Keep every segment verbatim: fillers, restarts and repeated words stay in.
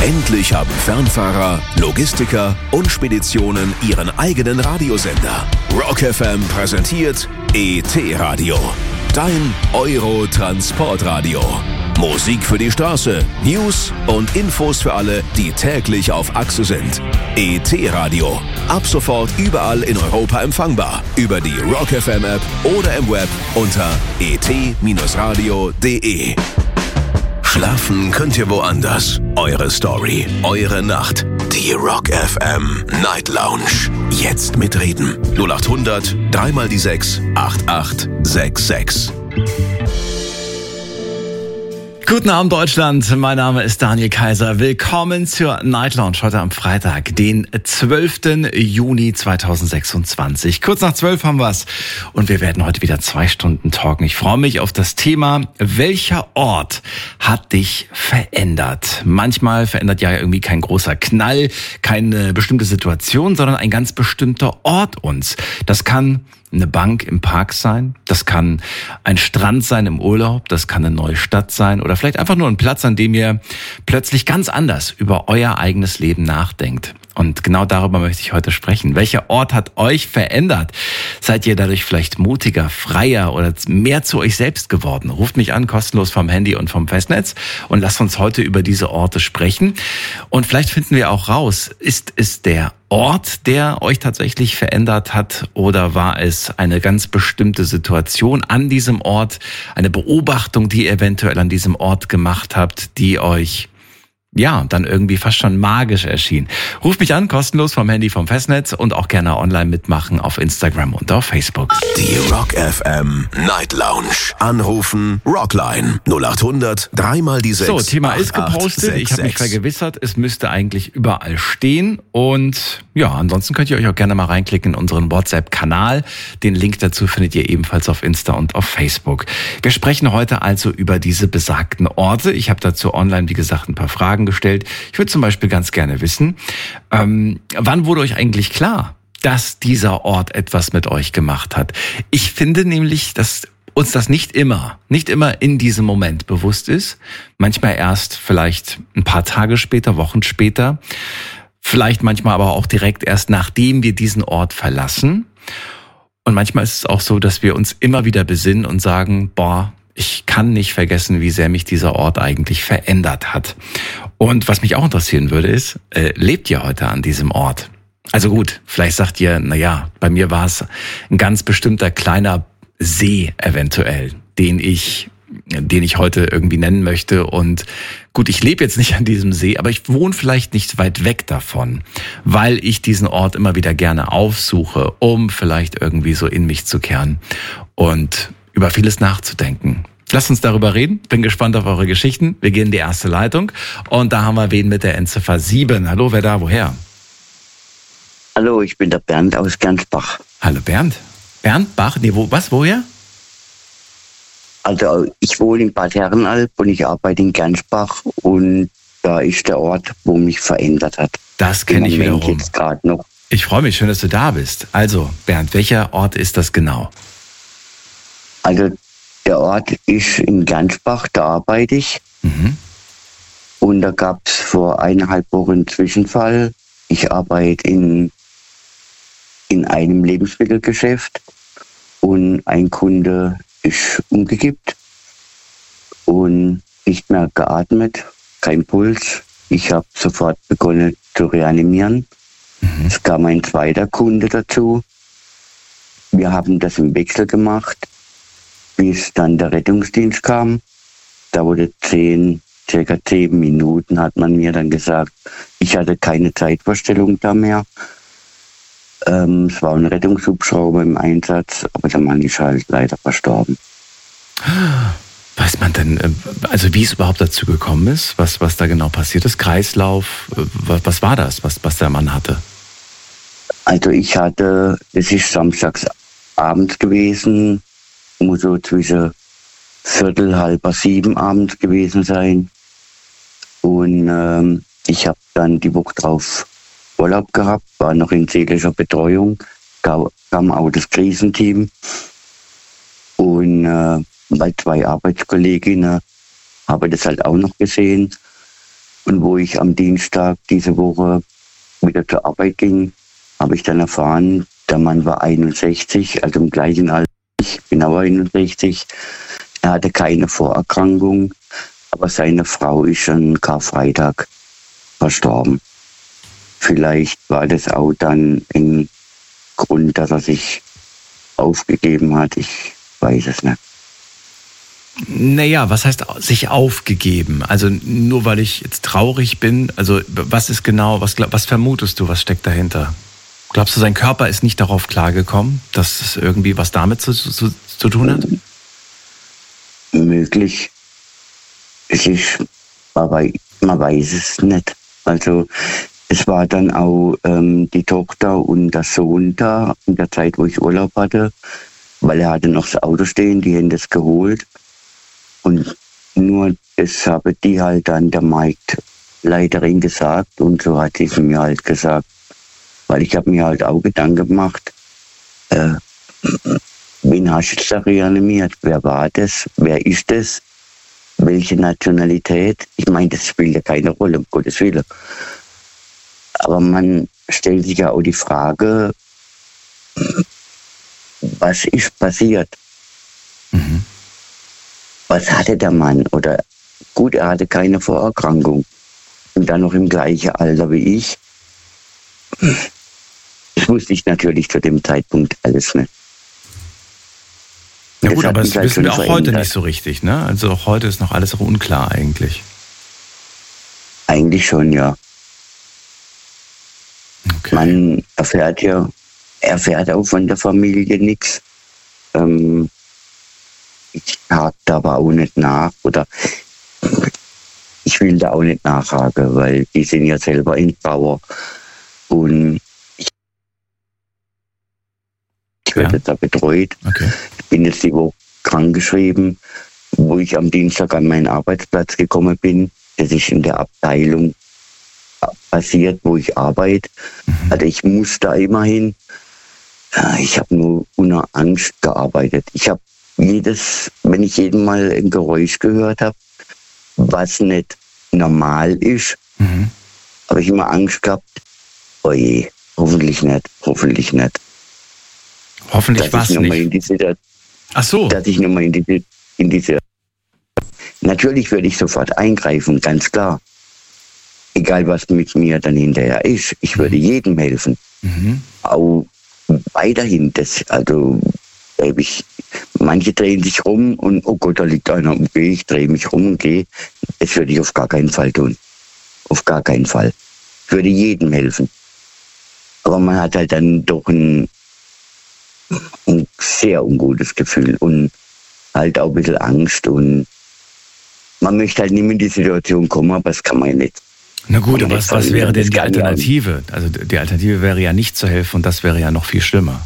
Endlich haben Fernfahrer, Logistiker und Speditionen ihren eigenen Radiosender. Rock F M präsentiert E T-Radio. Dein Euro-Transportradio. Musik für die Straße, News und Infos für alle, die täglich auf Achse sind. E T-Radio. Ab sofort überall in Europa empfangbar. Über die Rock F M App oder im Web unter e t radio punkt d e. Schlafen könnt ihr woanders. Eure Story, eure Nacht. Die Rock F M Night Lounge. Jetzt mitreden. null acht hundert, dreimal die sechs, acht acht sechs sechs. Guten Abend Deutschland, mein Name ist Daniel Kaiser. Willkommen zur Night Lounge heute am Freitag, den zwölften Juni zweitausendsechsundzwanzig. Kurz nach zwölf haben wir's und wir werden heute wieder zwei Stunden talken. Ich freue mich auf das Thema, welcher Ort hat dich verändert? Manchmal verändert ja irgendwie kein großer Knall, keine bestimmte Situation, sondern ein ganz bestimmter Ort uns. Das kann eine Bank im Park sein, das kann ein Strand sein im Urlaub, das kann eine neue Stadt sein oder vielleicht einfach nur ein Platz, an dem ihr plötzlich ganz anders über euer eigenes Leben nachdenkt. Und genau darüber möchte ich heute sprechen. Welcher Ort hat euch verändert? Seid ihr dadurch vielleicht mutiger, freier oder mehr zu euch selbst geworden? Ruft mich an, kostenlos vom Handy und vom Festnetz und lasst uns heute über diese Orte sprechen. Und vielleicht finden wir auch raus, ist es der Ort, der euch tatsächlich verändert hat, oder war es eine ganz bestimmte Situation an diesem Ort, eine Beobachtung, die ihr eventuell an diesem Ort gemacht habt, die euch ja dann irgendwie fast schon magisch erschien? Ruft mich an, kostenlos vom Handy, vom Festnetz und auch gerne online mitmachen auf Instagram und auf Facebook. Die Rock F M Night Lounge. Anrufen Rockline null acht hundert, dreimal die sechs. So, Thema ist gepostet. Ich habe mich vergewissert, es müsste eigentlich überall stehen. Und ja, ansonsten könnt ihr euch auch gerne mal reinklicken in unseren WhatsApp-Kanal. Den Link dazu findet ihr ebenfalls auf Insta und auf Facebook. Wir sprechen heute also über diese besagten Orte. Ich habe dazu online, wie gesagt, ein paar Fragen gestellt. Ich würde zum Beispiel ganz gerne wissen, ähm, wann wurde euch eigentlich klar, dass dieser Ort etwas mit euch gemacht hat? Ich finde nämlich, dass uns das nicht immer, nicht immer in diesem Moment bewusst ist. Manchmal erst vielleicht ein paar Tage später, Wochen später. Vielleicht manchmal aber auch direkt erst, nachdem wir diesen Ort verlassen. Und manchmal ist es auch so, dass wir uns immer wieder besinnen und sagen, boah, ich kann nicht vergessen, wie sehr mich dieser Ort eigentlich verändert hat. Und was mich auch interessieren würde, ist, äh, lebt ihr heute an diesem Ort? Also gut, vielleicht sagt ihr, na ja, bei mir war es ein ganz bestimmter kleiner See eventuell, den ich, den ich heute irgendwie nennen möchte. Und gut, ich lebe jetzt nicht an diesem See, aber ich wohne vielleicht nicht weit weg davon, weil ich diesen Ort immer wieder gerne aufsuche, um vielleicht irgendwie so in mich zu kehren und über vieles nachzudenken. Lasst uns darüber reden. Bin gespannt auf eure Geschichten. Wir gehen in die erste Leitung und da haben wir wen mit der Endziffer sieben. Hallo, wer da, woher? Hallo, ich bin der Bernd aus Gernsbach. Hallo Bernd. Bernd Bach? Nee, wo, was, woher? Also ich wohne in Bad Herrenalb und ich arbeite in Gernsbach und da ist der Ort, wo mich verändert hat. Das kenne ich wiederum. Jetzt gerade noch. Ich freue mich, schön, dass du da bist. Also Bernd, welcher Ort ist das genau? Also der Ort ist in Gernsbach, da arbeite ich. Mhm. Und da gab es vor eineinhalb Wochen einen Zwischenfall. Ich arbeite in, in einem Lebensmittelgeschäft und ein Kunde ist umgekippt und nicht mehr geatmet, kein Puls. Ich habe sofort begonnen zu reanimieren. Mhm. Es kam ein zweiter Kunde dazu. Wir haben das im Wechsel gemacht, bis dann der Rettungsdienst kam. Da wurde zehn, circa zehn Minuten, hat man mir dann gesagt, ich hatte keine Zeitvorstellung da mehr. Ähm, es war ein Rettungshubschrauber im Einsatz, aber der Mann ist halt leider verstorben. Weiß man denn, also wie es überhaupt dazu gekommen ist, was, was da genau passiert ist? Kreislauf, was, was war das, was, was der Mann hatte? Also ich hatte, es ist samstags abends gewesen, muss so zwischen Viertel, halber sieben abends gewesen sein. Und ähm, ich habe dann die Woche drauf Urlaub gehabt, war noch in seelischer Betreuung, kam auch das Krisenteam. Und äh, bei zwei Arbeitskolleginnen habe das halt auch noch gesehen. Und wo ich am Dienstag diese Woche wieder zur Arbeit ging, habe ich dann erfahren, der Mann war einundsechzig, also im gleichen Alter, ich bin auch einundsechzig. Er hatte keine Vorerkrankung, aber seine Frau ist schon Karfreitag verstorben. Vielleicht war das auch dann ein Grund, dass er sich aufgegeben hat. Ich weiß es nicht. Naja, was heißt sich aufgegeben? Also nur weil ich jetzt traurig bin, also was ist genau, was, was vermutest du, was steckt dahinter? Glaubst du, sein Körper ist nicht darauf klargekommen, dass es irgendwie was damit zu, zu, zu tun hat? Möglich. Es ist, aber man weiß es nicht. Also es war dann auch ähm, die Tochter und der Sohn da in der Zeit, wo ich Urlaub hatte, weil er hatte noch das Auto stehen, die haben das geholt. Und nur das habe die halt dann der Marktleiterin gesagt und so hat sie es mir halt gesagt. Weil ich habe mir halt auch Gedanken gemacht, äh, wen hast du jetzt da reanimiert? Wer war das? Wer ist das? Welche Nationalität? Ich meine, das spielt ja keine Rolle, um Gottes Willen. Aber man stellt sich ja auch die Frage, was ist passiert? Mhm. Was hatte der Mann? Oder gut, er hatte keine Vorerkrankung. Und dann noch im gleichen Alter wie ich. Das wusste ich natürlich zu dem Zeitpunkt alles nicht. Ja gut, aber das wissen wir auch heute nicht so richtig, ne? Also auch heute ist noch alles unklar eigentlich. Eigentlich schon, ja. Okay. Man erfährt ja, erfährt auch von der Familie nichts. Ähm, ich hake da aber auch nicht nach oder ich will da auch nicht nachhaken, weil die sind ja selber in Trauer und ich, ich werde ja. da betreut. Okay. Ich bin jetzt die Woche krankgeschrieben, wo ich am Dienstag an meinen Arbeitsplatz gekommen bin. Das ist in der Abteilung passiert, wo ich arbeite. Mhm. Also ich muss da immerhin. Ich habe nur unter Angst gearbeitet. Ich habe jedes, wenn ich jeden Mal ein Geräusch gehört habe, was nicht normal ist, mhm. habe ich immer Angst gehabt, oh je, hoffentlich nicht, hoffentlich nicht. Hoffentlich was nicht? Diese, Ach so. Dass ich nochmal in diese, in diese... Natürlich würde ich sofort eingreifen, ganz klar. Egal, was mit mir dann hinterher ist. Ich würde jedem helfen. Mhm. Auch weiterhin. Das, also, ich, manche drehen sich rum und, oh Gott, da liegt einer, okay, ich drehe mich rum und gehe. Das würde ich auf gar keinen Fall tun. Auf gar keinen Fall. Ich würde jedem helfen. Aber man hat halt dann doch ein, ein sehr ungutes Gefühl und halt auch ein bisschen Angst und man möchte halt nicht mehr in die Situation kommen, aber das kann man ja nicht. Na gut, aber was, was wäre denn die Alternative? Also die Alternative wäre ja nicht zu helfen und das wäre ja noch viel schlimmer.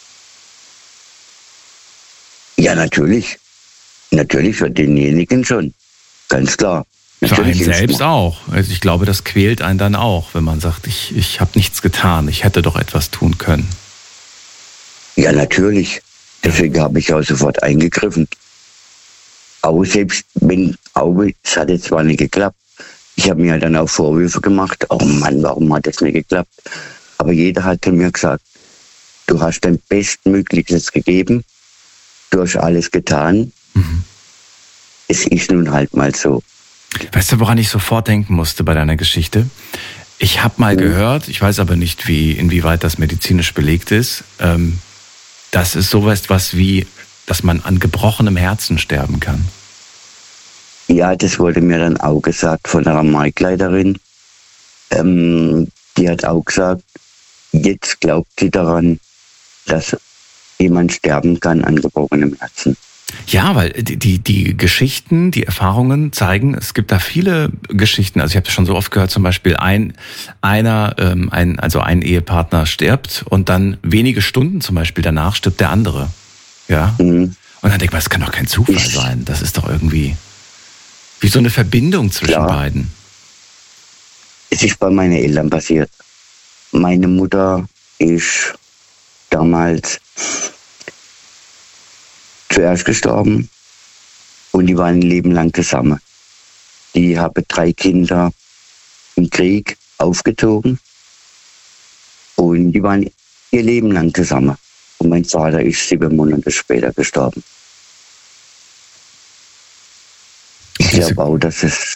Ja, natürlich. Natürlich für denjenigen schon. Ganz klar. Für einen selbst auch. Also ich glaube, das quält einen dann auch, wenn man sagt, ich, ich habe nichts getan, ich hätte doch etwas tun können. Ja, natürlich. Deswegen habe ich auch sofort eingegriffen. Aber selbst wenn, auch, es hat jetzt zwar nicht geklappt, ich habe mir dann auch Vorwürfe gemacht, oh Mann, warum hat das nicht geklappt? Aber jeder hat zu mir gesagt, du hast dein Bestmögliches gegeben, du hast alles getan, mhm. Es ist nun halt mal so. Weißt du, woran ich sofort denken musste bei deiner Geschichte? Ich habe mal mhm. gehört, ich weiß aber nicht, wie inwieweit das medizinisch belegt ist, ähm, dass es sowas was wie, dass man an gebrochenem Herzen sterben kann. Ja, das wurde mir dann auch gesagt von einer Marktleiterin. Ähm, die hat auch gesagt, jetzt glaubt sie daran, dass jemand sterben kann an gebrochenem Herzen. Ja, weil die, die, die Geschichten, die Erfahrungen zeigen, es gibt da viele Geschichten. Also ich habe schon so oft gehört, zum Beispiel ein einer, ähm, ein, also ein Ehepartner stirbt und dann wenige Stunden zum Beispiel danach stirbt der andere. Ja. Mhm. Und dann denke ich mal, das kann doch kein Zufall ich, sein. Das ist doch irgendwie wie so eine Verbindung zwischen klar. beiden. Es ist bei meinen Eltern passiert. Meine Mutter ist damals zuerst gestorben und die waren ein Leben lang zusammen. Die haben drei Kinder im Krieg aufgezogen. Und die waren ihr Leben lang zusammen. Und mein Vater ist sieben Monate später gestorben. Ich glaube auch, dass es,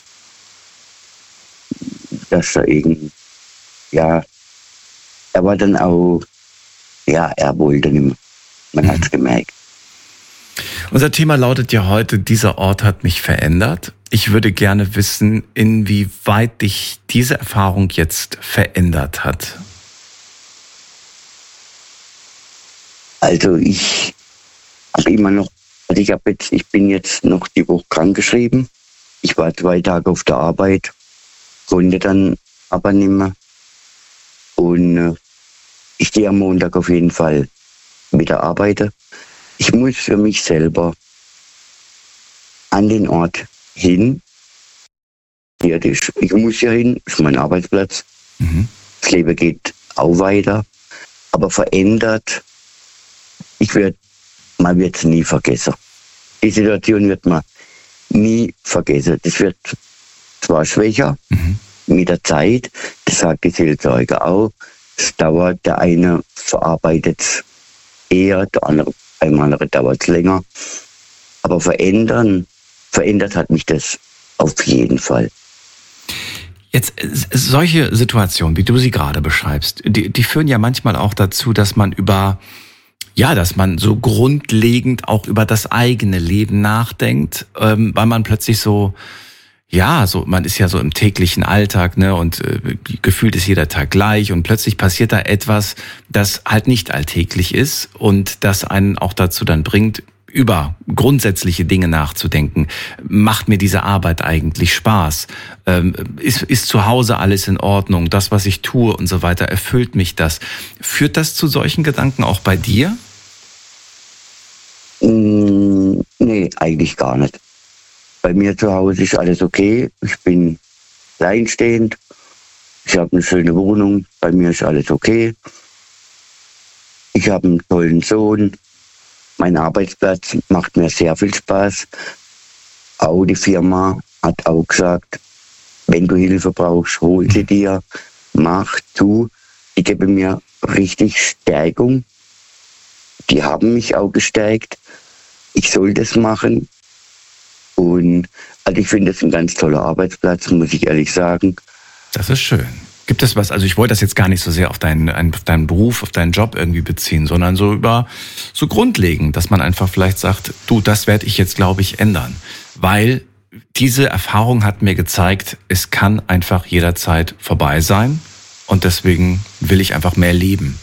dass er irgendwie, ja, er war dann auch, ja, er wollte nicht mehr. Man mhm. hat es gemerkt. Unser Thema lautet ja heute, dieser Ort hat mich verändert. Ich würde gerne wissen, inwieweit dich diese Erfahrung jetzt verändert hat. Also ich habe immer noch, also ich habe jetzt, ich bin jetzt noch die Woche krankgeschrieben. Ich war zwei Tage auf der Arbeit, konnte dann aber nicht mehr. Und äh, ich gehe am Montag auf jeden Fall wieder arbeiten. Ich muss für mich selber an den Ort hin. Ich muss hier hin, das ist mein Arbeitsplatz. Mhm. Das Leben geht auch weiter, aber verändert. Ich werde, man wird es nie vergessen. Die Situation wird man nie vergessen. Das wird zwar schwächer mhm. mit der Zeit, das sagt die Seelsorge auch. Es dauert, der eine verarbeitet es eher, der andere, beim anderen dauert es länger. Aber verändern, verändert hat mich das auf jeden Fall. Jetzt, solche Situationen, wie du sie gerade beschreibst, die, die führen ja manchmal auch dazu, dass man über, ja, dass man so grundlegend auch über das eigene Leben nachdenkt, ähm, weil man plötzlich so, ja, so, man ist ja so im täglichen Alltag, ne, und äh, gefühlt ist jeder Tag gleich und plötzlich passiert da etwas, das halt nicht alltäglich ist und das einen auch dazu dann bringt, über grundsätzliche Dinge nachzudenken. Macht mir diese Arbeit eigentlich Spaß? Ähm, ist, ist zu Hause alles in Ordnung? Das, was ich tue und so weiter, erfüllt mich das? Führt das zu solchen Gedanken auch bei dir? Mm, nee, eigentlich gar nicht. Bei mir zu Hause ist alles okay. Ich bin alleinstehend. Ich habe eine schöne Wohnung. Bei mir ist alles okay. Ich habe einen tollen Sohn. Mein Arbeitsplatz macht mir sehr viel Spaß. Auch die Firma hat auch gesagt, wenn du Hilfe brauchst, hol sie dir, mach, tu. Die geben mir richtig Stärkung. Die haben mich auch gestärkt. Ich soll das machen. Und also ich finde das ein ganz toller Arbeitsplatz, muss ich ehrlich sagen. Das ist schön. Gibt es was, also ich wollte das jetzt gar nicht so sehr auf deinen, auf deinen Beruf, auf deinen Job irgendwie beziehen, sondern so über, so grundlegend, dass man einfach vielleicht sagt, du, das werde ich jetzt, glaube ich, ändern. Weil diese Erfahrung hat mir gezeigt, es kann einfach jederzeit vorbei sein und deswegen will ich einfach mehr leben.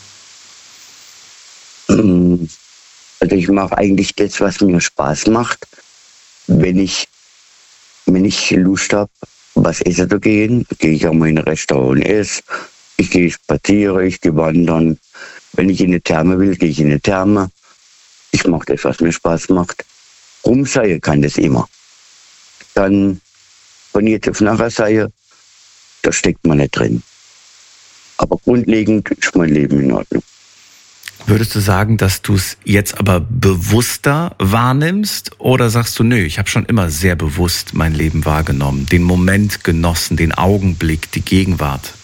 Also ich mache eigentlich das, was mir Spaß macht. Wenn ich, wenn ich Lust habe, was essen zu gehen, gehe ich auch mal in ein Restaurant und esse. Ich gehe spazieren, ich gehe wandern. Wenn ich in eine Therme will, gehe ich in eine Therme. Ich mache das, was mir Spaß macht. Rumseien kann das immer. Dann von jetzt auf nachher sein, da steckt man nicht drin. Aber grundlegend ist mein Leben in Ordnung. Würdest du sagen, dass du es jetzt aber bewusster wahrnimmst oder sagst du, nö, ich habe schon immer sehr bewusst mein Leben wahrgenommen, den Moment genossen, den Augenblick, die Gegenwart?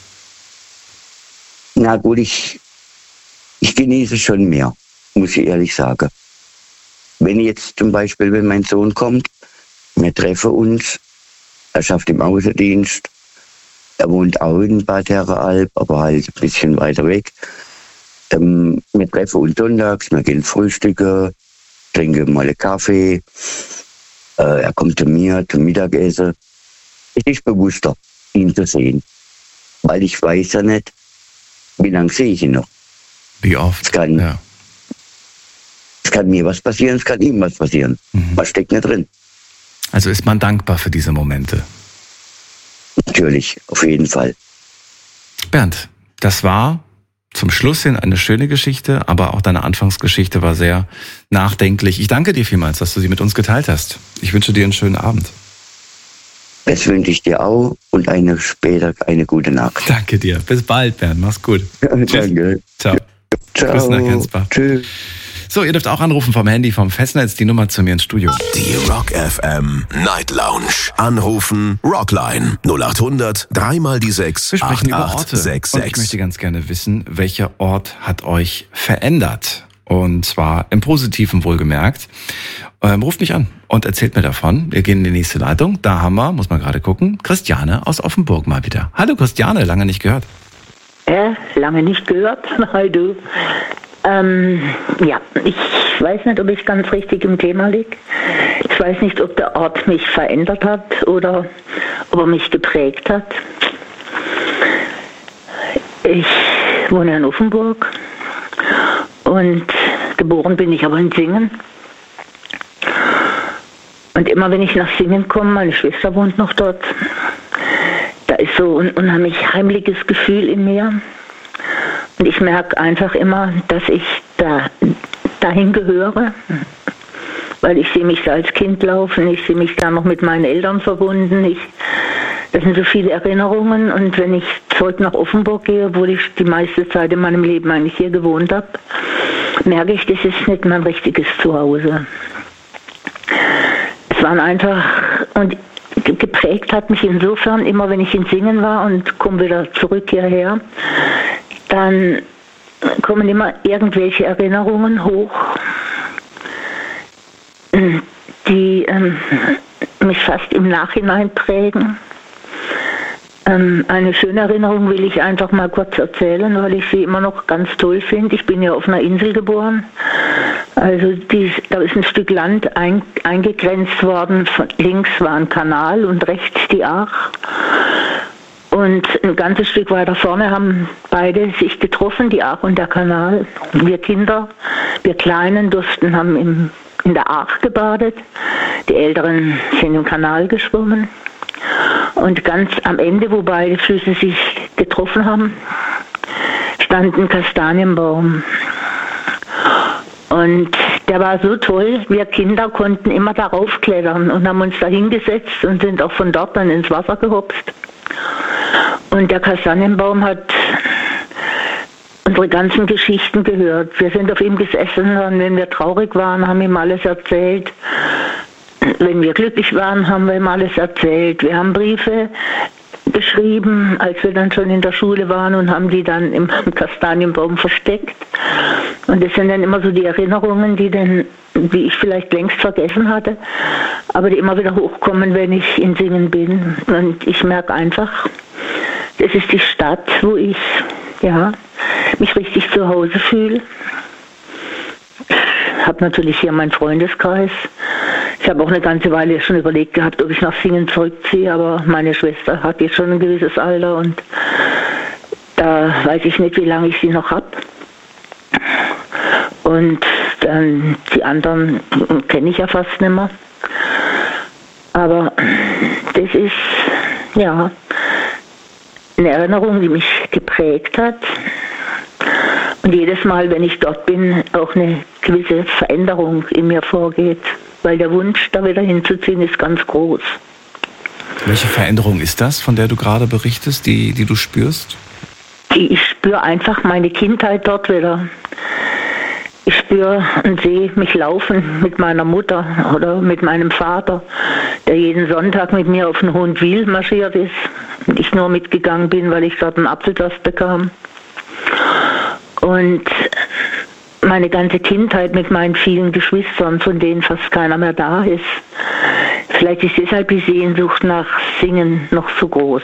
Na gut, ich, ich genieße schon mehr, muss ich ehrlich sagen. Wenn jetzt zum Beispiel, wenn mein Sohn kommt, wir treffen uns, er schafft im Außendienst, er wohnt auch in Bad Herrenalb, aber halt ein bisschen weiter weg. Ähm, wir treffen uns sonntags, wir gehen frühstücken, trinken mal einen Kaffee. Äh, er kommt zu mir zum Mittagessen. Es ist bewusster, ihn zu sehen. Weil ich weiß ja nicht, wie lange sehe ich ihn noch. Wie oft? Es kann, ja. es kann mir was passieren, es kann ihm was passieren. Mhm. Was steckt nicht drin? Also ist man dankbar für diese Momente? Natürlich, auf jeden Fall. Bernd, das war zum Schluss hin eine schöne Geschichte, aber auch deine Anfangsgeschichte war sehr nachdenklich. Ich danke dir vielmals, dass du sie mit uns geteilt hast. Ich wünsche dir einen schönen Abend. Das wünsche ich dir auch und eine später eine gute Nacht. Danke dir. Bis bald, Bernd. Mach's gut. Danke. Ciao. Ciao. Bis nach Gensbach. Tschüss. So, ihr dürft auch anrufen vom Handy, vom Festnetz, die Nummer zu mir ins Studio. Die Rock F M Night Lounge. Anrufen, Rockline null acht hundert, dreimal die sechs, Wir sprechen acht über acht Orte. sechs Und ich sechs. möchte ganz gerne wissen, welcher Ort hat euch verändert? Und zwar im Positiven wohlgemerkt. Ähm, ruft mich an und erzählt mir davon. Wir gehen in die nächste Leitung. Da haben wir, muss man gerade gucken, Christiane aus Offenburg mal wieder. Hallo Christiane, lange nicht gehört. Äh, lange nicht gehört. Hi du. Ähm, ja, ich weiß nicht, ob ich ganz richtig im Thema liege. Ich weiß nicht, ob der Ort mich verändert hat oder ob er mich geprägt hat. Ich wohne in Offenburg und geboren bin ich aber in Singen. Und immer wenn ich nach Singen komme, meine Schwester wohnt noch dort, da ist so ein unheimlich heimliches Gefühl in mir. Und ich merke einfach immer, dass ich da dahin gehöre, weil ich sehe mich da als Kind laufen, ich sehe mich da noch mit meinen Eltern verbunden. Ich, das sind so viele Erinnerungen und wenn ich zurück nach Offenburg gehe, obwohl ich die meiste Zeit in meinem Leben eigentlich hier gewohnt habe, merke ich, das ist nicht mein richtiges Zuhause. Es waren einfach, und geprägt hat mich insofern immer, wenn ich in Singen war und komme wieder zurück hierher, dann kommen immer irgendwelche Erinnerungen hoch, die ähm, mich fast im Nachhinein prägen. Ähm, eine schöne Erinnerung will ich einfach mal kurz erzählen, weil ich sie immer noch ganz toll finde. Ich bin ja auf einer Insel geboren. Also die, da ist ein Stück Land ein, eingegrenzt worden. Von links war ein Kanal und rechts die Aach. Und ein ganzes Stück weiter vorne haben beide sich getroffen, die Aach und der Kanal. Wir Kinder, wir Kleinen durften, haben im, in der Aach gebadet. Die Älteren sind im Kanal geschwommen. Und ganz am Ende, wo beide Flüsse sich getroffen haben, stand ein Kastanienbaum. Und der war so toll, wir Kinder konnten immer darauf klettern und haben uns da hingesetzt und sind auch von dort dann ins Wasser gehopst. Und der Kastanienbaum hat unsere ganzen Geschichten gehört. Wir sind auf ihm gesessen und wenn wir traurig waren, haben ihm alles erzählt. Wenn wir glücklich waren, haben wir ihm alles erzählt. Wir haben Briefe geschrieben, als wir dann schon in der Schule waren und haben die dann im Kastanienbaum versteckt. Und das sind dann immer so die Erinnerungen, die, dann, die ich vielleicht längst vergessen hatte, aber die immer wieder hochkommen, wenn ich in Singen bin. Und ich merke einfach, das ist die Stadt, wo ich ja, mich richtig zu Hause fühle. Ich habe natürlich hier meinen Freundeskreis. Ich habe auch eine ganze Weile schon überlegt gehabt, ob ich nach Singen zurückziehe, aber meine Schwester hat jetzt schon ein gewisses Alter und da weiß ich nicht, wie lange ich sie noch habe. Und dann die anderen kenne ich ja fast nicht mehr. Aber das ist, ja, eine Erinnerung, die mich geprägt hat. Und jedes Mal, wenn ich dort bin, auch eine gewisse Veränderung in mir vorgeht. Weil der Wunsch, da wieder hinzuziehen, ist ganz groß. Welche Veränderung ist das, von der du gerade berichtest, die, die du spürst? Ich spüre einfach meine Kindheit dort wieder. Ich spüre und sehe mich laufen mit meiner Mutter oder mit meinem Vater, der jeden Sonntag mit mir auf den Hohenwil marschiert ist. Und ich nur mitgegangen bin, weil ich dort einen Apfelsaft bekam. Und meine ganze Kindheit mit meinen vielen Geschwistern, von denen fast keiner mehr da ist. Vielleicht ist deshalb die Sehnsucht nach Singen noch so groß.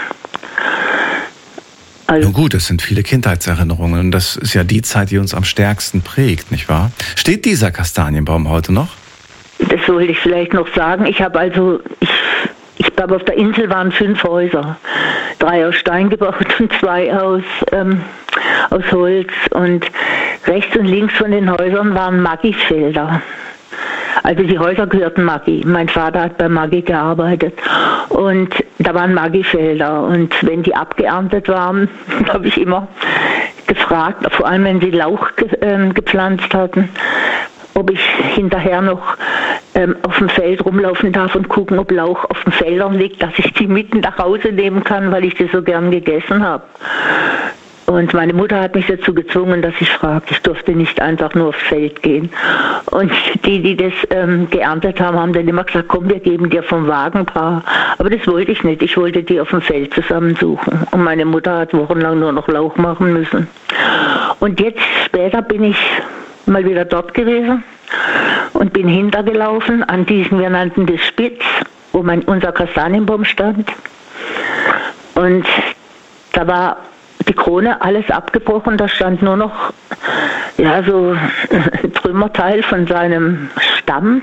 Also, nun gut, das sind viele Kindheitserinnerungen und das ist ja die Zeit, die uns am stärksten prägt, nicht wahr? Steht dieser Kastanienbaum heute noch? Das wollte ich vielleicht noch sagen. Ich habe also, ich, ich glaube, auf der Insel waren fünf Häuser. Drei aus Stein gebaut und zwei aus, ähm, aus Holz. Und rechts und links von den Häusern waren Maggi-Felder. Also die Häuser gehörten Maggi. Mein Vater hat bei Maggi gearbeitet. Und da waren Maggi-Felder. Und wenn die abgeerntet waren, habe ich immer gefragt, vor allem wenn sie Lauch ge äh, gepflanzt hatten, ob ich hinterher noch ähm, auf dem Feld rumlaufen darf und gucken, ob Lauch auf den Feldern liegt, dass ich die mitten nach Hause nehmen kann, weil ich das so gern gegessen habe. Und meine Mutter hat mich dazu gezwungen, dass ich fragte. Ich durfte nicht einfach nur aufs Feld gehen. Und die, die das ähm, geerntet haben, haben dann immer gesagt, komm, wir geben dir vom Wagen ein paar. Aber das wollte ich nicht. Ich wollte die auf dem Feld zusammensuchen. Und meine Mutter hat wochenlang nur noch Lauch machen müssen. Und jetzt später bin ich mal wieder dort gewesen und bin hintergelaufen an diesen, wir nannten das Spitz, wo mein, unser Kastanienbaum stand. Und da war die Krone alles abgebrochen, da stand nur noch ja, so ein Trümmerteil von seinem Stamm.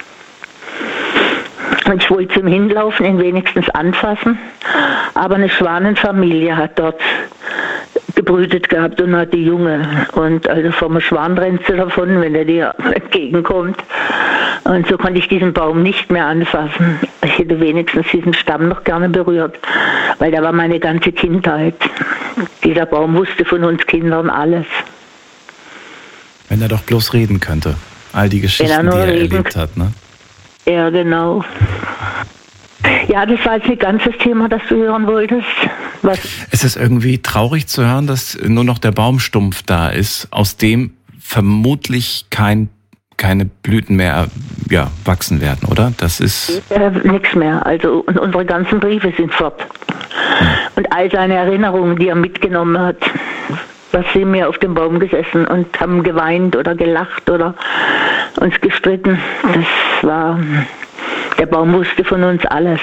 Und ich wollte zum Hinlaufen, ihn wenigstens anfassen. Aber eine Schwanenfamilie hat dort gebrütet gehabt und hat die Junge. Und also vom Schwan rennst du davon, wenn er dir entgegenkommt. Und so konnte ich diesen Baum nicht mehr anfassen. Ich hätte wenigstens diesen Stamm noch gerne berührt, weil da war meine ganze Kindheit. Dieser Baum wusste von uns Kindern alles. Wenn er doch bloß reden könnte. All die Geschichten, er die er erlebt hat, ne? Ja, genau. Ja, das war jetzt nicht ganz das Thema, das du hören wolltest. Was? Es ist irgendwie traurig zu hören, dass nur noch der Baumstumpf da ist, aus dem vermutlich kein, keine Blüten mehr ja, wachsen werden, oder? Das ist... Äh, nichts mehr. Also und unsere ganzen Briefe sind fort. Hm. Und all seine Erinnerungen, die er mitgenommen hat, was sie mir auf dem Baum gesessen und haben geweint oder gelacht oder uns gestritten. Das war... Der Baum wusste von uns alles.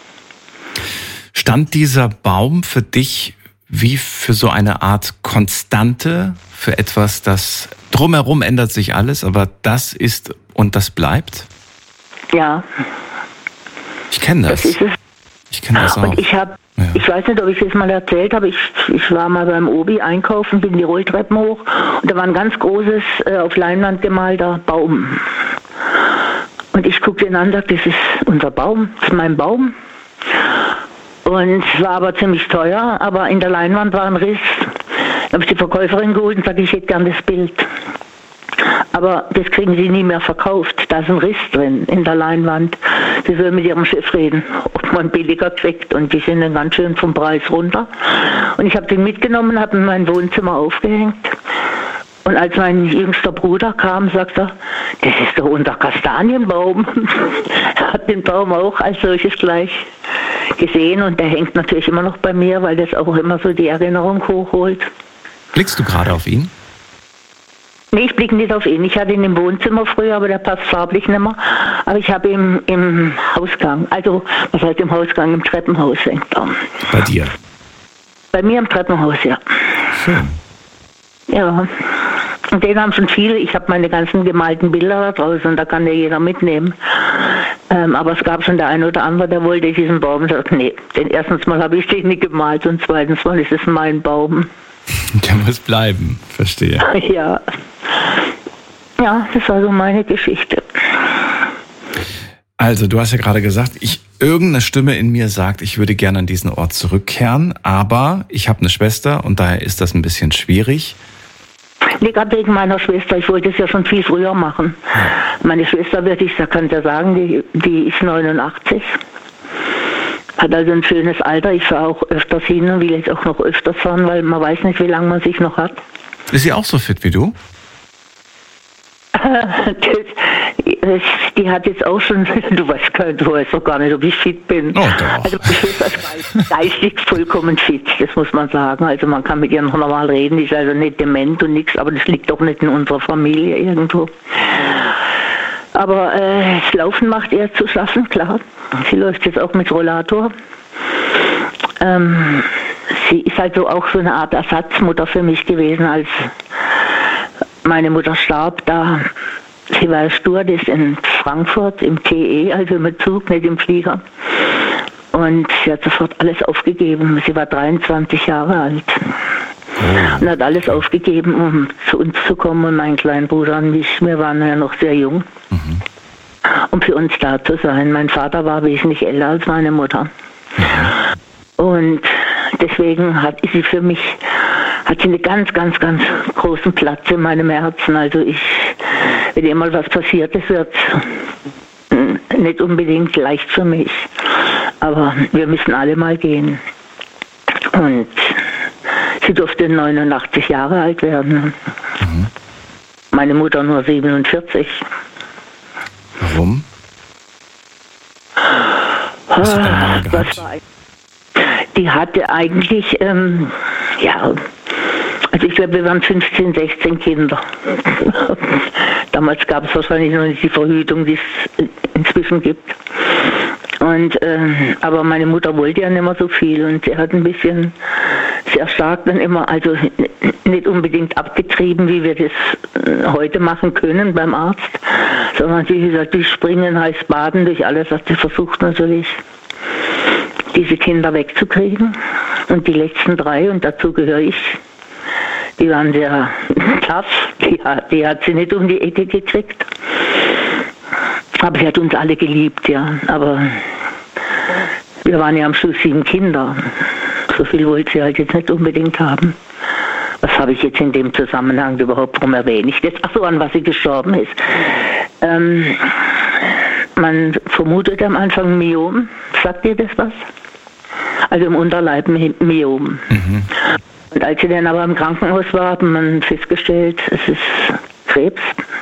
Stand dieser Baum für dich wie für so eine Art Konstante, für etwas, das drumherum ändert sich alles, aber das ist und das bleibt? Ja. Ich kenne das. Das ist es. Ich kenne das auch. Und ich habe, ja. ich weiß nicht, ob ich es mal erzählt habe, ich, ich war mal beim Obi einkaufen, bin die Rolltreppen hoch und da war ein ganz großes, äh, auf Leinwand gemalter Baum. Und ich guckte ihn an und sagte, das ist unser Baum, das ist mein Baum. Und es war aber ziemlich teuer, aber in der Leinwand war ein Riss. Da habe ich die Verkäuferin geholt und sagte, ich hätte gern das Bild. Aber das kriegen sie nie mehr verkauft. Da ist ein Riss drin in der Leinwand. Sie sollen mit ihrem Chef reden, ob man billiger kriegt. Und die sind dann ganz schön vom Preis runter. Und ich habe den mitgenommen, habe in mein Wohnzimmer aufgehängt. Und als mein jüngster Bruder kam, sagte er, das ist doch unser Kastanienbaum. Er hat den Baum auch als solches gleich gesehen und der hängt natürlich immer noch bei mir, weil das auch immer so die Erinnerung hochholt. Blickst du gerade auf ihn? Nee, ich blicke nicht auf ihn. Ich hatte ihn im Wohnzimmer früher, aber der passt farblich nicht mehr. Aber ich habe ihn im Hausgang, also was heißt im Hausgang, im Treppenhaus hängt er. Bei dir? Bei mir im Treppenhaus, ja. Schön. Ja. Und den haben schon viele. Ich habe meine ganzen gemalten Bilder da draußen und da kann ja jeder mitnehmen. Ähm, aber es gab schon der eine oder andere, der wollte diesen Baum und sagt, nee, denn erstens mal habe ich den nicht gemalt und zweitens mal ist es mein Baum. Der muss bleiben, verstehe. Ja. Ja, das war so meine Geschichte. Also, du hast ja gerade gesagt, ich irgendeine Stimme in mir sagt, ich würde gerne an diesen Ort zurückkehren, aber ich habe eine Schwester und daher ist das ein bisschen schwierig. Nee, gerade wegen meiner Schwester. Ich wollte es ja schon viel früher machen. Ja. Meine Schwester wird, ich kann ja sagen, die, die ist neunundachtzig. Hat also ein schönes Alter. Ich fahre auch öfters hin und will jetzt auch noch öfters fahren, weil man weiß nicht, wie lange man sich noch hat. Ist sie auch so fit wie du? das, die hat jetzt auch schon, du weißt, du weißt doch gar nicht, ob ich fit bin. Oh, doch. Also meine Schwester ist geistig vollkommen fit, das muss man sagen. Also man kann mit ihr noch normal reden, die ist also nicht dement und nichts, aber das liegt doch nicht in unserer Familie irgendwo. Aber äh, das Laufen macht ihr zu schaffen, klar. Sie läuft jetzt auch mit Rollator. Ähm, sie ist also auch so eine Art Ersatzmutter für mich gewesen, als meine Mutter starb. Da sie war Stewardess in Frankfurt im T E, also im Zug, nicht im Flieger. Und sie hat sofort alles aufgegeben. Sie war dreiundzwanzig Jahre alt. Und hat alles aufgegeben, um zu uns zu kommen und meinen kleinen Bruder und mich. Wir waren ja noch sehr jung, mhm. um für uns da zu sein. Mein Vater war wesentlich älter als meine Mutter. Mhm. Und deswegen hat sie für mich, hat sie einen ganz, ganz, ganz großen Platz in meinem Herzen. Also ich, wenn ihr mal was passiert ist, wird nicht unbedingt leicht für mich. Aber wir müssen alle mal gehen. Und Sie durfte neunundachtzig Jahre alt werden. Mhm. Meine Mutter nur siebenundvierzig. Warum? Was hat deine Mama gehabt? War, die hatte eigentlich, ähm, ja, also ich glaube, wir waren fünfzehn, sechzehn Kinder. Damals gab es wahrscheinlich noch nicht die Verhütung, die es inzwischen gibt. Und, äh, aber meine Mutter wollte ja nicht mehr so viel und sie hat ein bisschen sehr stark dann immer, also nicht unbedingt abgetrieben, wie wir das heute machen können beim Arzt, sondern sie gesagt, die springen heiß baden durch alles, was sie versucht natürlich, diese Kinder wegzukriegen. Und die letzten drei, und dazu gehöre ich, die waren sehr tough, die, die hat sie nicht um die Ecke gekriegt. Aber sie hat uns alle geliebt, ja. Aber wir waren ja am Schluss sieben Kinder. So viel wollte sie halt jetzt nicht unbedingt haben. Was habe ich jetzt in dem Zusammenhang überhaupt, warum erwähne ich das? Ach so, an was sie gestorben ist. Ähm, man vermutet am Anfang Myom. Sagt ihr das was? Also im Unterleib Myom. Mhm. Und als sie dann aber im Krankenhaus war, hat man festgestellt, es ist Krebs.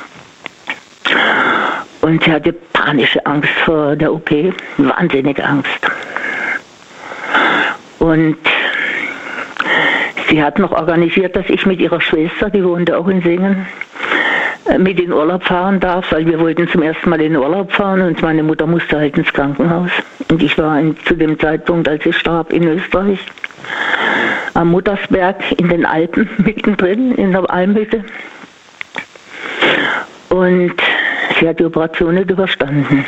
Und sie hatte panische Angst vor der O P, wahnsinnige Angst. Und sie hat noch organisiert, dass ich mit ihrer Schwester, die wohnte auch in Singen, mit in Urlaub fahren darf, weil wir wollten zum ersten Mal in Urlaub fahren und meine Mutter musste halt ins Krankenhaus. Und ich war in, zu dem Zeitpunkt, als sie starb, in Österreich, am Muttersberg in den Alpen, mittendrin in der Almhütte. Und sie hat die Operation nicht überstanden.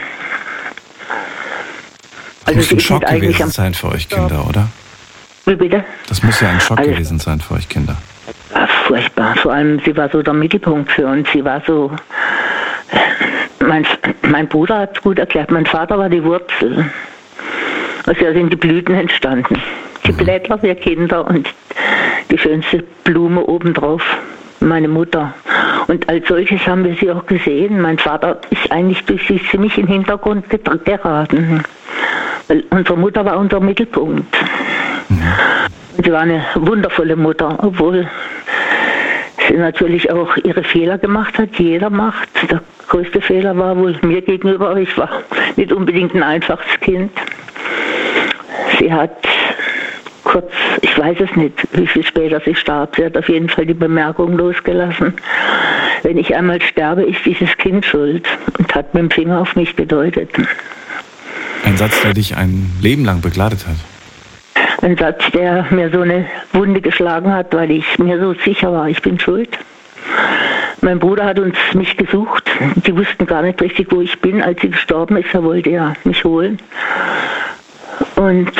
Das also muss ein Schock gewesen sein für euch Kinder, oder? Wie bitte? Das muss ja ein Schock also, gewesen sein für euch Kinder. War furchtbar. Vor allem, sie war so der Mittelpunkt für uns. Sie war so... Mein, mein Bruder hat es gut erklärt. Mein Vater war die Wurzel. Also sind die Blüten entstanden. Die mhm. Blätter, wir Kinder und die schönste Blume obendrauf. Meine Mutter. Und als solches haben wir sie auch gesehen. Mein Vater ist eigentlich durch sie ziemlich in den Hintergrund geraten. Weil unsere Mutter war unser Mittelpunkt. Mhm. Und sie war eine wundervolle Mutter, obwohl sie natürlich auch ihre Fehler gemacht hat, die jeder macht. Der größte Fehler war wohl mir gegenüber, aber ich war nicht unbedingt ein einfaches Kind. Sie hat kurz, ich weiß es nicht, wie viel später sie starb, sie hat auf jeden Fall die Bemerkung losgelassen, wenn ich einmal sterbe, ist dieses Kind schuld, und hat mit dem Finger auf mich gedeutet. Ein Satz, der dich ein Leben lang begleitet hat. Ein Satz, der mir so eine Wunde geschlagen hat, weil ich mir so sicher war, ich bin schuld. Mein Bruder hat uns mich gesucht. Die wussten gar nicht richtig, wo ich bin, als sie gestorben ist. Er wollte ja mich holen. Und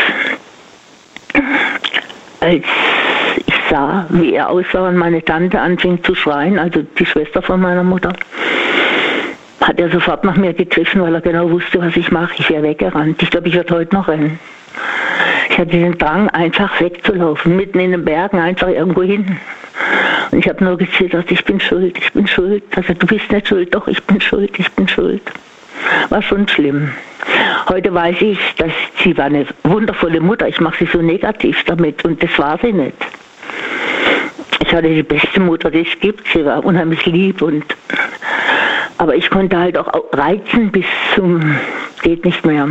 als ich sah, wie er aussah und meine Tante anfing zu schreien, also die Schwester von meiner Mutter, hat er sofort nach mir gegriffen, weil er genau wusste, was ich mache. Ich wäre weggerannt. Ich glaube, ich werde heute noch rennen. Ich hatte den Drang, einfach wegzulaufen, mitten in den Bergen, einfach irgendwo hin. Und ich habe nur gezittert, ich bin schuld, ich bin schuld. Also du bist nicht schuld, doch, ich bin schuld, ich bin schuld. War schon schlimm. Heute weiß ich, dass sie war eine wundervolle Mutter. Ich mache sie so negativ damit und das war sie nicht. Ich hatte die beste Mutter, die es gibt. Sie war unheimlich lieb und aber ich konnte halt auch reizen bis zum geht nicht mehr.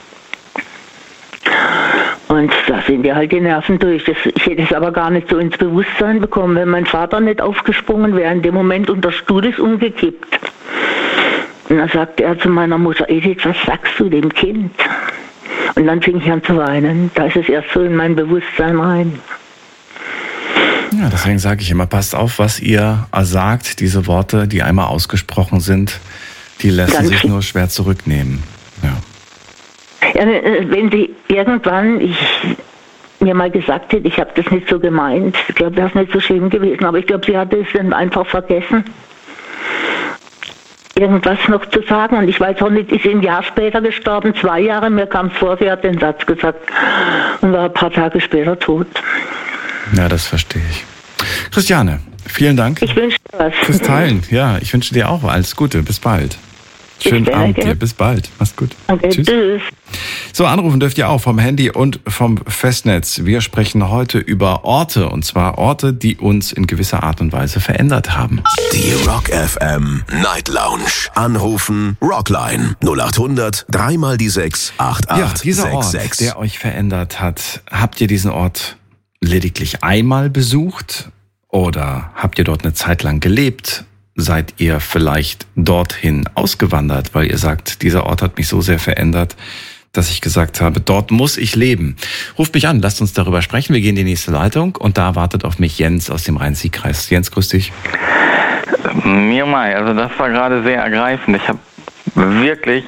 Und da sind ja halt die Nerven durch. Das, ich hätte es aber gar nicht so ins Bewusstsein bekommen, wenn mein Vater nicht aufgesprungen wäre, in dem Moment und der Stuhl ist umgekippt. Und dann sagte er zu meiner Mutter, Edith, was sagst du dem Kind? Und dann fing ich an zu weinen. Da ist es erst so in mein Bewusstsein rein. Ja, deswegen sage ich immer, passt auf, was ihr sagt. Diese Worte, die einmal ausgesprochen sind, die lassen Ganz sich nur schwer zurücknehmen. Ja. Ja, wenn sie irgendwann ich, mir mal gesagt hätte, ich habe das nicht so gemeint, ich glaube, das ist nicht so schlimm gewesen, aber ich glaube, sie hatte es dann einfach vergessen, irgendwas noch zu sagen. Und ich weiß auch nicht, ist ein Jahr später gestorben, zwei Jahre, mir kam es vor, sie hat den Satz gesagt und war ein paar Tage später tot. Ja, das verstehe ich. Christiane, vielen Dank. Ich wünsche dir was. Fürs Teilen, ja, ich wünsche dir auch alles Gute, bis bald. Schönen Abend Abend dir. Bis bald. Mach's gut. Okay, tschüss. tschüss. So, anrufen dürft ihr auch vom Handy und vom Festnetz. Wir sprechen heute über Orte, und zwar Orte, die uns in gewisser Art und Weise verändert haben. Die Rock F M Night Lounge. Anrufen Rockline null acht hundert drei mal die sechs acht acht Ja, dieser sechs sechs. Ort, der euch verändert hat, habt ihr diesen Ort lediglich einmal besucht oder habt ihr dort eine Zeit lang gelebt? Seid ihr vielleicht dorthin ausgewandert, weil ihr sagt, dieser Ort hat mich so sehr verändert, dass ich gesagt habe, dort muss ich leben. Ruft mich an, lasst uns darüber sprechen. Wir gehen in die nächste Leitung und da wartet auf mich Jens aus dem Rhein-Sieg-Kreis. Jens, grüß dich. Mir mal, also das war gerade sehr ergreifend. Ich habe wirklich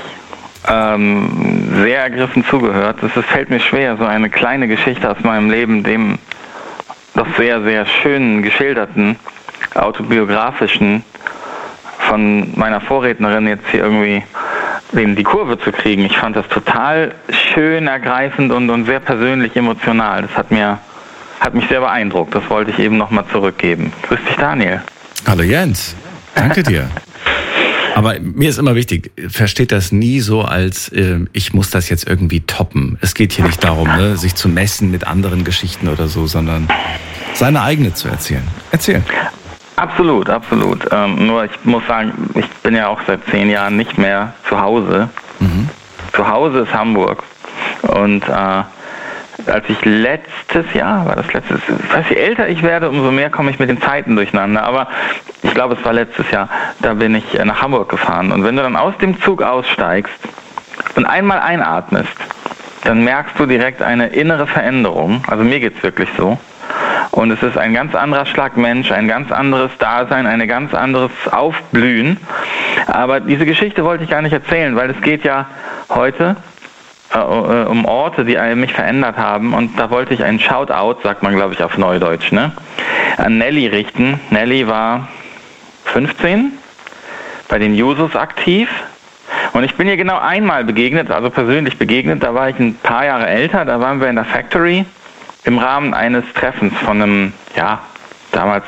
ähm, sehr ergriffen zugehört. Es fällt mir schwer, so eine kleine Geschichte aus meinem Leben, dem doch sehr, sehr schönen, geschilderten, autobiografischen von meiner Vorrednerin jetzt hier irgendwie in die Kurve zu kriegen. Ich fand das total schön, ergreifend und, und sehr persönlich emotional. Das hat mir hat mich sehr beeindruckt. Das wollte ich eben nochmal zurückgeben. Grüß dich, Daniel. Hallo Jens, danke dir. Aber mir ist immer wichtig, versteht das nie so als, äh, ich muss das jetzt irgendwie toppen. Es geht hier nicht darum, ne, sich zu messen mit anderen Geschichten oder so, sondern seine eigene zu erzählen. Erzählen. Absolut, absolut. Ähm, nur ich muss sagen, ich bin ja auch seit zehn Jahren nicht mehr zu Hause. Mhm. Zu Hause ist Hamburg. Und äh, als ich letztes Jahr, war das letztes Jahr, ich weiß, je älter ich werde, umso mehr komme ich mit den Zeiten durcheinander. Aber ich glaube, es war letztes Jahr, da bin ich nach Hamburg gefahren. Und wenn du dann aus dem Zug aussteigst und einmal einatmest, dann merkst du direkt eine innere Veränderung. Also mir geht's wirklich so. Und es ist ein ganz anderer Schlag Mensch, ein ganz anderes Dasein, ein ganz anderes Aufblühen. Aber diese Geschichte wollte ich gar nicht erzählen, weil es geht ja heute äh, um Orte, die mich verändert haben. Und da wollte ich einen Shoutout, sagt man glaube ich auf Neudeutsch, ne, an Nelly richten. Nelly war fünfzehn, bei den Jusos aktiv. Und ich bin ihr genau einmal begegnet, also persönlich begegnet. Da war ich ein paar Jahre älter, da waren wir in der Factory im Rahmen eines Treffens von einem, ja, damals,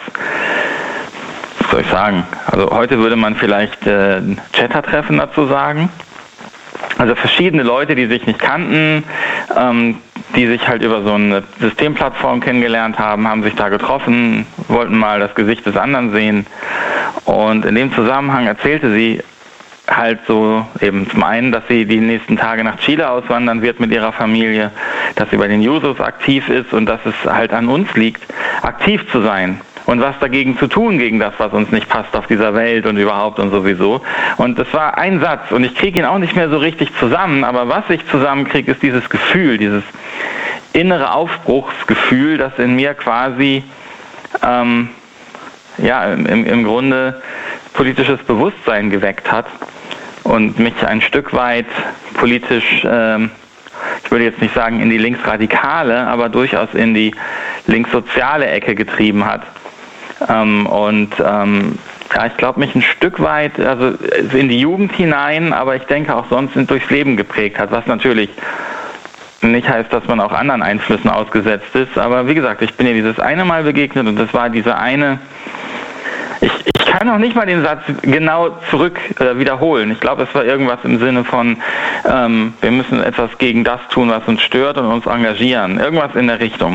was soll ich sagen, also heute würde man vielleicht äh, ein Chatter-Treffen dazu sagen. Also verschiedene Leute, die sich nicht kannten, ähm, die sich halt über so eine Systemplattform kennengelernt haben, haben sich da getroffen, wollten mal das Gesicht des anderen sehen. Und in dem Zusammenhang erzählte sie halt so eben zum einen, dass sie die nächsten Tage nach Chile auswandern wird mit ihrer Familie, dass sie bei den Jusos aktiv ist und dass es halt an uns liegt, aktiv zu sein und was dagegen zu tun, gegen das, was uns nicht passt auf dieser Welt und überhaupt und sowieso. Und das war ein Satz und ich kriege ihn auch nicht mehr so richtig zusammen, aber was ich zusammenkriege, ist dieses Gefühl, dieses innere Aufbruchsgefühl, das in mir quasi ähm, ja im, im Grunde politisches Bewusstsein geweckt hat und mich ein Stück weit politisch, ähm, ich würde jetzt nicht sagen in die linksradikale, aber durchaus in die linkssoziale Ecke getrieben hat. Ähm, und ähm, ja, ich glaube, mich ein Stück weit, also in die Jugend hinein, aber ich denke auch sonst durchs Leben geprägt hat, was natürlich nicht heißt, dass man auch anderen Einflüssen ausgesetzt ist. Aber wie gesagt, ich bin ihr dieses eine Mal begegnet und das war diese eine. Ich, ich kann noch nicht mal den Satz genau zurück äh, wiederholen. Ich glaube, es war irgendwas im Sinne von, ähm, wir müssen etwas gegen das tun, was uns stört und uns engagieren. Irgendwas in der Richtung.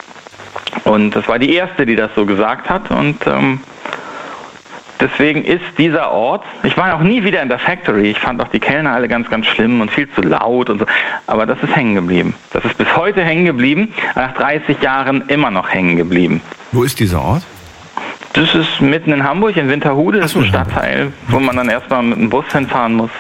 Und das war die erste, die das so gesagt hat. Und ähm, deswegen ist dieser Ort, ich war noch nie wieder in der Factory. Ich fand auch die Kellner alle ganz, ganz schlimm und viel zu laut und so. Aber das ist hängen geblieben. Das ist bis heute hängen geblieben. Nach dreißig Jahren immer noch hängen geblieben. Wo ist dieser Ort? Das ist mitten in Hamburg, in Winterhude, das ist ein Stadtteil, wo man dann erstmal mit dem Bus hinfahren muss.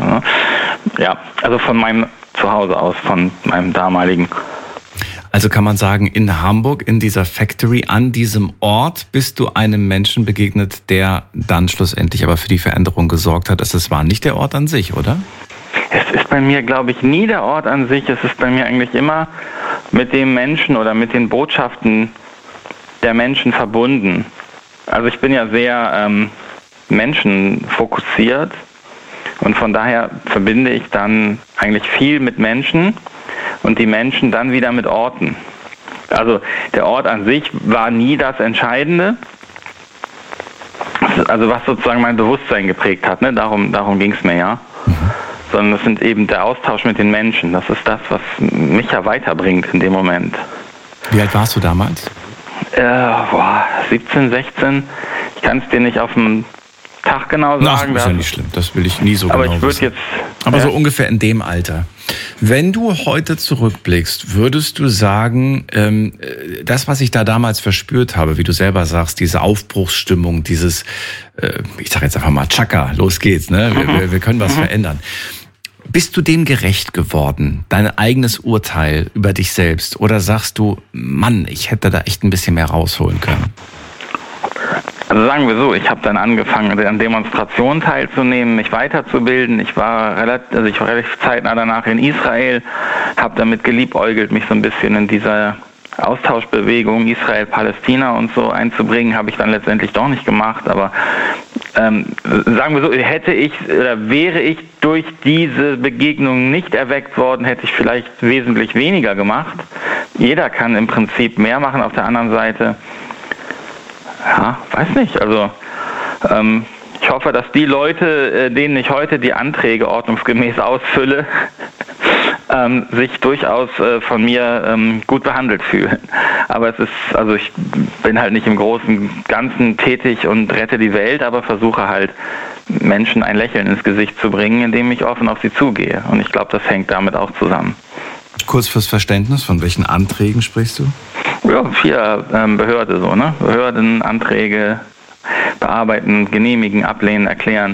Ja, also von meinem Zuhause aus, von meinem damaligen. Also kann man sagen, in Hamburg, in dieser Factory, an diesem Ort, bist du einem Menschen begegnet, der dann schlussendlich aber für die Veränderung gesorgt hat. Es war nicht der Ort an sich, oder? Es ist bei mir, glaube ich, nie der Ort an sich. Es ist bei mir eigentlich immer mit dem Menschen oder mit den Botschaften der Menschen verbunden. Also ich bin ja sehr ähm, menschenfokussiert und von daher verbinde ich dann eigentlich viel mit Menschen und die Menschen dann wieder mit Orten. Also der Ort an sich war nie das Entscheidende, also was sozusagen mein Bewusstsein geprägt hat, ne? Darum, darum ging es mir, ja. Mhm. Sondern es sind eben der Austausch mit den Menschen. Das ist das, was mich ja weiterbringt in dem Moment. Wie alt warst du damals? Äh, boah, siebzehn, sechzehn. Ich kann es dir nicht auf den Tag genau sagen. Das ist ja nicht schlimm, das will ich nie so aber genau ich würde wissen. jetzt, aber ja. so ungefähr in dem Alter. Wenn du heute zurückblickst, würdest du sagen, ähm, das, was ich da damals verspürt habe, wie du selber sagst, diese Aufbruchsstimmung, dieses, äh, ich sag jetzt einfach mal, Chaka, los geht's, ne? Wir, wir, wir können was mhm. verändern. Bist du dem gerecht geworden, dein eigenes Urteil über dich selbst? Oder sagst du, Mann, ich hätte da echt ein bisschen mehr rausholen können? Also sagen wir so, ich habe dann angefangen, an Demonstrationen teilzunehmen, mich weiterzubilden. Ich war relativ, also ich war relativ zeitnah danach in Israel, habe damit geliebäugelt, mich so ein bisschen in dieser Austauschbewegung Israel-Palästina und so einzubringen, habe ich dann letztendlich doch nicht gemacht. Aber ähm, sagen wir so, hätte ich oder wäre ich durch diese Begegnung nicht erweckt worden, hätte ich vielleicht wesentlich weniger gemacht. Jeder kann im Prinzip mehr machen. Auf der anderen Seite, ja, weiß nicht, also ähm, ich hoffe, dass die Leute, äh, denen ich heute die Anträge ordnungsgemäß ausfülle, ähm, sich durchaus äh, von mir ähm, gut behandelt fühlen. Aber es ist, also ich bin halt nicht im großen Ganzen tätig und rette die Welt, aber versuche halt Menschen ein Lächeln ins Gesicht zu bringen, indem ich offen auf sie zugehe. Und ich glaube, das hängt damit auch zusammen. Kurz fürs Verständnis, von welchen Anträgen sprichst du? Ja, vier ähm, Behörde so, ne? Behörden, Anträge, bearbeiten, genehmigen, ablehnen, erklären.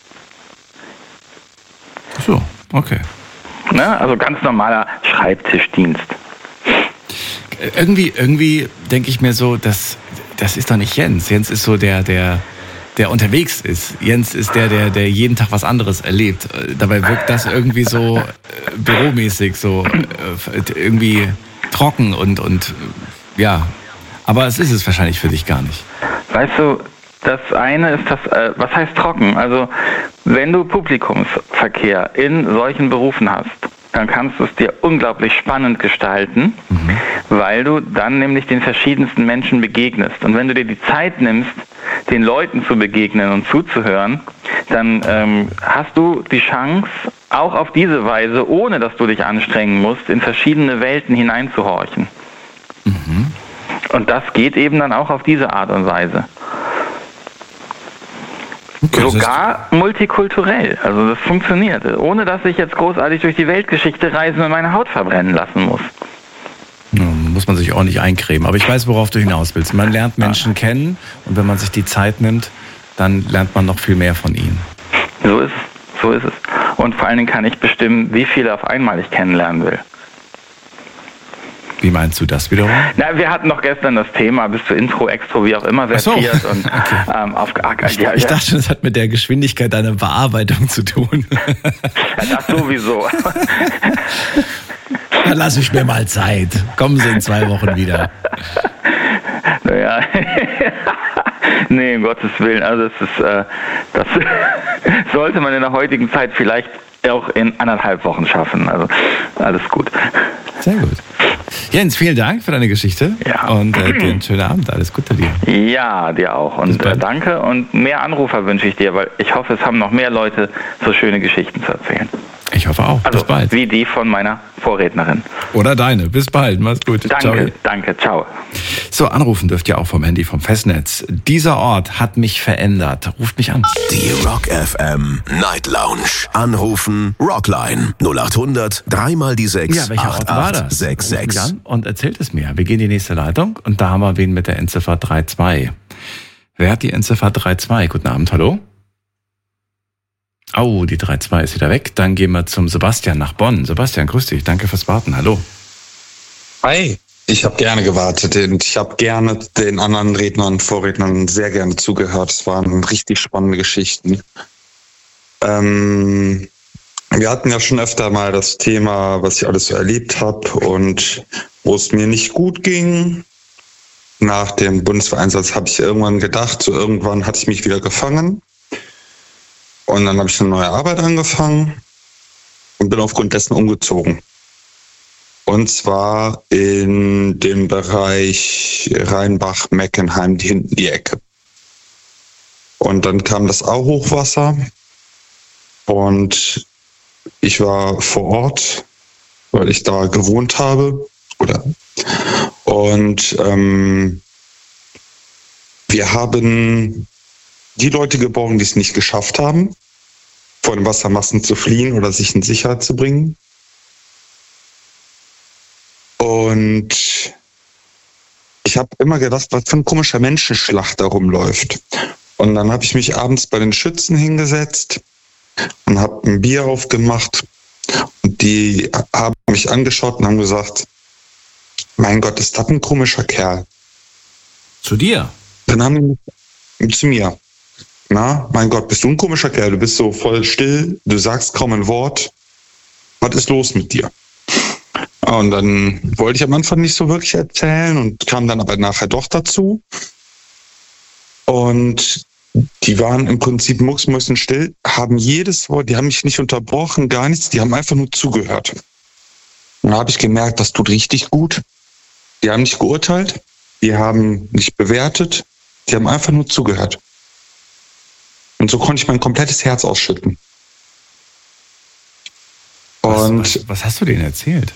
Ach so, okay. Ne? Also ganz normaler Schreibtischdienst. Irgendwie, irgendwie denke ich mir so, das, das ist doch nicht Jens. Jens ist so der, der, der unterwegs ist. Jens ist der, der, der jeden Tag was anderes erlebt. Dabei wirkt das irgendwie so äh, büromäßig, so äh, irgendwie trocken und, und ja. Aber es ist es wahrscheinlich für dich gar nicht. Weißt du, das eine ist das, äh, was heißt trocken? Also wenn du Publikumsverkehr in solchen Berufen hast, dann kannst du es dir unglaublich spannend gestalten, mhm. weil du dann nämlich den verschiedensten Menschen begegnest. Und wenn du dir die Zeit nimmst, den Leuten zu begegnen und zuzuhören, dann ähm, hast du die Chance, auch auf diese Weise, ohne dass du dich anstrengen musst, in verschiedene Welten hineinzuhorchen. Mhm. Und das geht eben dann auch auf diese Art und Weise. Okay, sogar multikulturell. Also das funktioniert, ohne dass ich jetzt großartig durch die Weltgeschichte reisen und meine Haut verbrennen lassen muss. Ja, muss man sich auch nicht eincremen. Aber ich weiß, worauf du hinaus willst. Man lernt Menschen ja. kennen und wenn man sich die Zeit nimmt, dann lernt man noch viel mehr von ihnen. So ist es. So ist es. Und vor allen Dingen kann ich bestimmen, wie viele auf einmal ich kennenlernen will. Wie meinst du das wiederum? Na, wir hatten noch gestern das Thema, bist du Intro, Extro, wie auch immer vertiert. So. Und, okay. ähm, aufgeackert. Ich, ja, ich dachte, das hat mit der Geschwindigkeit deiner Bearbeitung zu tun. Ja, das sowieso. Dann lasse ich mir mal Zeit. Kommen Sie in zwei Wochen wieder. Naja, nee, um Gottes Willen. Also das ist, äh, das sollte man in der heutigen Zeit vielleicht auch in anderthalb Wochen schaffen. Also alles gut. Sehr gut. Jens, vielen Dank für deine Geschichte. Ja. Und äh, dir einen schönen Abend. Alles Gute dir. Ja, dir auch. Und äh, danke. Und mehr Anrufer wünsche ich dir, weil ich hoffe, es haben noch mehr Leute so schöne Geschichten zu erzählen. Ich hoffe auch. Also, bis bald. Wie die von meiner Vorrednerin. Oder deine. Bis bald. Mach's gut. Danke, ciao. danke. Ciao. So, anrufen dürft ihr auch vom Handy, vom Festnetz. Dieser Ort hat mich verändert. Ruft mich an. Die Rock F M Night Lounge. Anrufen Rockline null acht hundert drei mal die sechs Ja, welcher Ort war das? sechs sechs. Ruft mich an und erzählt es mir. Wir gehen in die nächste Leitung und da haben wir wen mit der Endziffer drei zwei. Wer hat die Endziffer drei zwei? Guten Abend, hallo? Oh, die drei zwei ist wieder weg. Dann gehen wir zum Sebastian nach Bonn. Sebastian, grüß dich. Danke fürs Warten. Hallo. Hi. Ich habe gerne gewartet und ich habe gerne den anderen Rednern und Vorrednern sehr gerne zugehört. Es waren richtig spannende Geschichten. Ähm, wir hatten ja schon öfter mal das Thema, was ich alles so erlebt habe und wo es mir nicht gut ging. Nach dem Bundeswehreinsatz habe ich irgendwann gedacht, so irgendwann hatte ich mich wieder gefangen. Und dann habe ich eine neue Arbeit angefangen und bin aufgrund dessen umgezogen. Und zwar in dem Bereich Rheinbach, Meckenheim, hinten die Ecke. Und dann kam das Au-Hochwasser und ich war vor Ort, weil ich da gewohnt habe. Oder und ähm, wir haben die Leute geborgen, die es nicht geschafft haben, vor den Wassermassen zu fliehen oder sich in Sicherheit zu bringen. Und ich habe immer gedacht, was für ein komischer Menschenschlag da rumläuft. Und dann habe ich mich abends bei den Schützen hingesetzt und habe ein Bier aufgemacht. Und die haben mich angeschaut und haben gesagt, mein Gott, ist das ein komischer Kerl. Zu dir? Dann haben die zu mir. Na, mein Gott, bist du ein komischer Kerl? Du bist so voll still, du sagst kaum ein Wort. Was ist los mit dir? Und dann wollte ich am Anfang nicht so wirklich erzählen und kam dann aber nachher doch dazu. Und die waren im Prinzip mucksmäuschenstill, haben jedes Wort, die haben mich nicht unterbrochen, gar nichts, die haben einfach nur zugehört. Und dann habe ich gemerkt, das tut richtig gut. Die haben nicht geurteilt, die haben nicht bewertet, die haben einfach nur zugehört. Und so konnte ich mein komplettes Herz ausschütten. Und was, was, was hast du denen erzählt?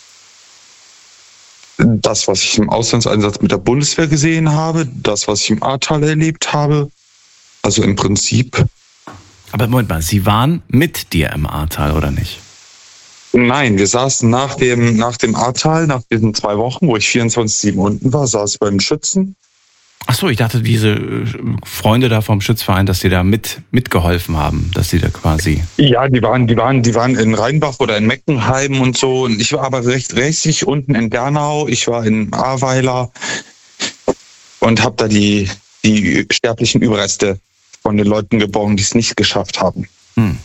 Das, was ich im Auslandseinsatz mit der Bundeswehr gesehen habe, das, was ich im Ahrtal erlebt habe, also im Prinzip. Aber Moment mal, Sie waren mit dir im Ahrtal, oder nicht? Nein, wir saßen nach dem, nach dem Ahrtal, nach diesen zwei Wochen, wo ich vierundzwanzig sieben unten war, saß ich bei den Schützen. Ach so, ich dachte, diese Freunde da vom Schützverein, dass die da mit mitgeholfen haben, dass die da quasi... Ja, die waren, die waren, die waren in Rheinbach oder in Meckenheim und so. Und ich war aber recht rechtlich unten in Bernau. Ich war in Ahrweiler und habe da die, die sterblichen Überreste von den Leuten geborgen, die es nicht geschafft haben. Hm.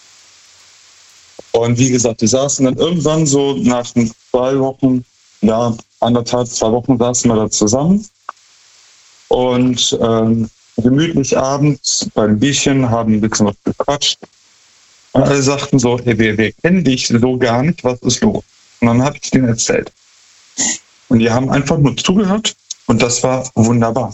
Und wie gesagt, wir saßen dann irgendwann so nach zwei Wochen, ja, anderthalb, zwei Wochen saßen wir da zusammen. Und ähm, gemütlich abends beim Bierchen haben ein bisschen was gequatscht. Und alle sagten so, hey, wir, wir kennen dich so gar nicht, was ist los? Und dann habe ich denen erzählt. Und die haben einfach nur zugehört und das war wunderbar.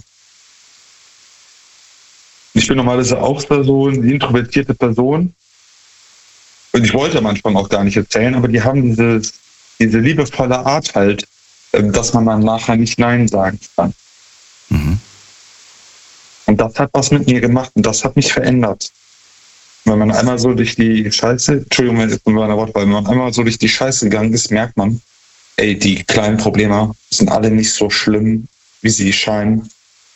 Ich bin normalerweise auch so eine introvertierte Person. Und ich wollte am Anfang auch gar nicht erzählen, aber die haben diese, diese liebevolle Art halt, dass man dann nachher nicht Nein sagen kann. Mhm. Und das hat was mit mir gemacht und das hat mich verändert. Wenn man einmal so durch die Scheiße, Entschuldigung, wenn ich meiner Wortwahl, wenn man einmal so durch die Scheiße gegangen ist, merkt man, ey, die kleinen Probleme sind alle nicht so schlimm, wie sie scheinen.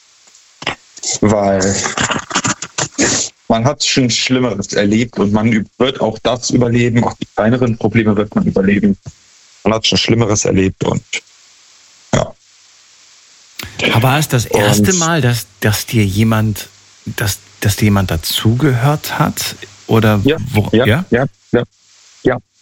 Weil man hat schon Schlimmeres erlebt und man wird auch das überleben, auch die kleineren Probleme wird man überleben. Man hat schon Schlimmeres erlebt und ja. Aber war es das erste und Mal, dass, dass dir jemand, dass, dass dir jemand dazugehört hat? Oder ja, wo, ja, ja, ja, ja,